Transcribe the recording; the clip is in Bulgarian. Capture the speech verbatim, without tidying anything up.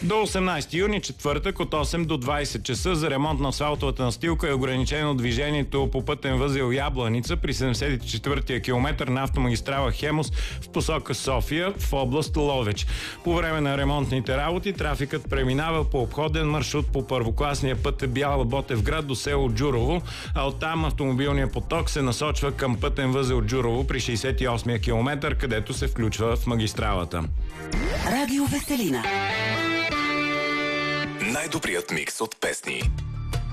До осемнайсети юни, четвъртък, от осем до двайсет часа за ремонт на асфалтовата настилка е ограничено движението по пътен възел Ябланица при седемдесет и четвъртия километър на автомагистрала Хемус в посока София в област Ловеч. По време на ремонтните работи трафикът преминава по обходен маршрут по първокласния път Бяла Ботевград до село Джурово, а оттам автомобилният поток се насочва към пътен възел Джурово при шейсет и осмия километър, където се включва в магистралата. Радио Веселина. Най-добрият микс от песни.